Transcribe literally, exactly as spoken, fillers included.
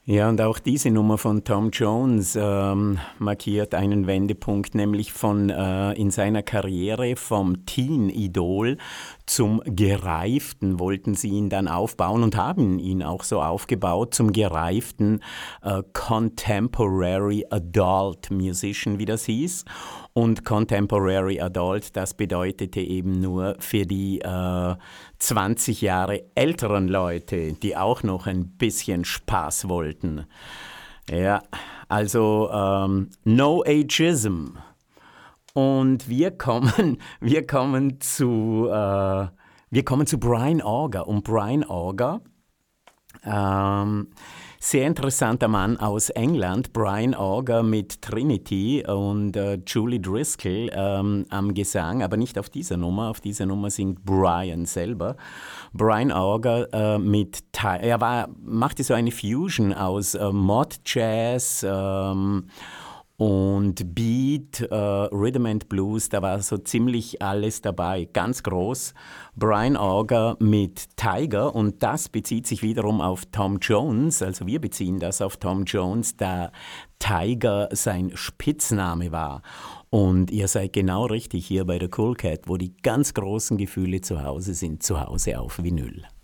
Ja, und auch diese Nummer von Tom Jones ähm, markiert einen Wendepunkt, nämlich von äh, in seiner Karriere vom Teen-Idol zum Gereiften wollten sie ihn dann aufbauen und haben ihn auch so aufgebaut, zum gereiften äh, Contemporary Adult Musician, wie das hieß. Und Contemporary Adult, das bedeutete eben nur für die äh, zwanzig Jahre älteren Leute, die auch noch ein bisschen Spaß wollten. Ja, also ähm, No Ageism. Und wir kommen, wir kommen zu, äh, wir kommen zu Brian Auger. Und Brian Auger, ähm, sehr interessanter Mann aus England, Brian Auger mit Trinity und äh, Julie Driscoll ähm, am Gesang, aber nicht auf dieser Nummer. Auf dieser Nummer singt Brian selber. Brian Auger äh, mit, er war, machte so eine Fusion aus äh, Mod Jazz ähm, und Beat, äh, Rhythm and Blues, da war so ziemlich alles dabei, ganz groß. Brian Auger mit Tiger und das bezieht sich wiederum auf Tom Jones, also wir beziehen das auf Tom Jones, da Tiger sein Spitzname war. Und ihr seid genau richtig hier bei der Cool Cat, wo die ganz großen Gefühle zu Hause sind, zu Hause auf Vinyl.